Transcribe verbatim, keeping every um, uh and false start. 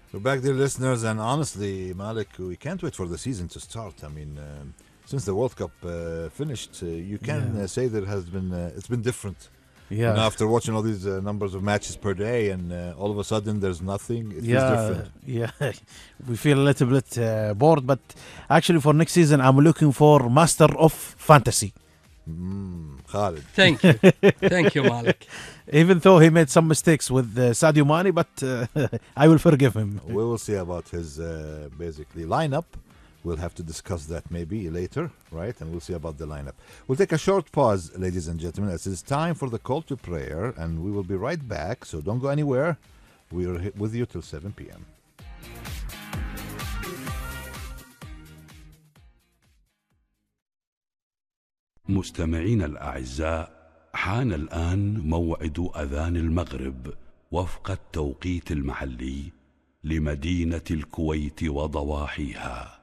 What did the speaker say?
We're back, dear listeners, and honestly, Malik, we can't wait for the season to start. I mean, um, since the World Cup uh, finished, uh, you can Yeah. uh, say that it has been uh, it's been different. Yeah. You know, after watching all these uh, numbers of matches per day, and uh, all of a sudden there's nothing. It feels yeah, different. yeah, we feel a little bit uh, bored, but actually for next season, I'm looking for Master of Fantasy. Mm, Khalid. Thank you. Thank you, Malik. Even though he made some mistakes with uh, Sadio Mane, but uh, I will forgive him. We will see about his uh, basically lineup. We'll have to discuss that maybe later, right? And we'll see about the lineup. We'll take a short pause, ladies and gentlemen. As it's time for the call to prayer, and we will be right back. So don't go anywhere. We're he- with you till seven p.m. مستمعينا الأعزاء، حان الآن موعد أذان المغرب وفق التوقيت المحلي لمدينة الكويت وضواحيها.